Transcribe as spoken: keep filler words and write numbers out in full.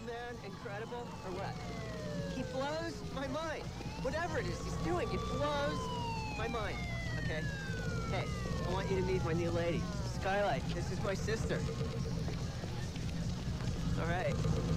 man incredible, or what? He blows my mind. Whatever it is he's doing, it blows my mind, okay? Hey, I want you to meet my new lady, Skylight. This is my sister. All right.